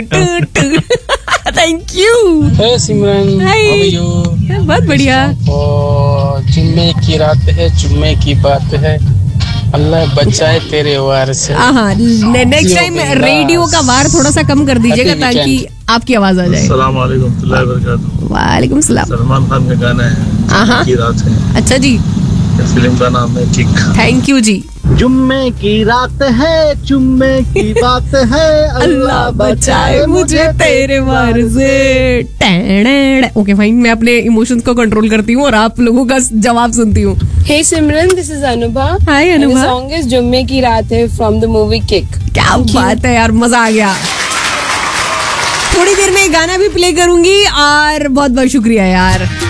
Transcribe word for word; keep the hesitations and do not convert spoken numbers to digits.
Thank you. Hey Simran, Hi. how are you? बहुत बढ़िया। और जुम्मे की रात है, जुम्मे की बात है, अल्लाह बचाए तेरे वार से। हाँ, नेक्स्ट टाइम रेडियो का वार थोड़ा सा कम कर दीजिएगा Happy ताकि weekend. आपकी आवाज आ जाए। अस्सलाम वालेकुम रहमतुल्लाहि व बरकातुहू। वालेकुम सलाम। सलमान खान का गाना है आहा। की रात है, अच्छा जी, फिल्म का नाम है किक। थैंक यू जी। जुम्मे की रात है, जुम्मे की बात है, अल्लाह बचाए मुझे तेरे वार से। टैण। ओके फाइन, मैं अपने इमोशंस को कंट्रोल करती हूँ और आप लोगों का जवाब सुनती हूँ। Hey Simran, this is Anubha. Hi, And Anubha. the song is जुम्मे की रात है from the movie Kick. क्या बात है यार, मजा आ गया। थोड़ी देर में गाना भी प्ले करूंगी और बहुत बहुत शुक्रिया यार।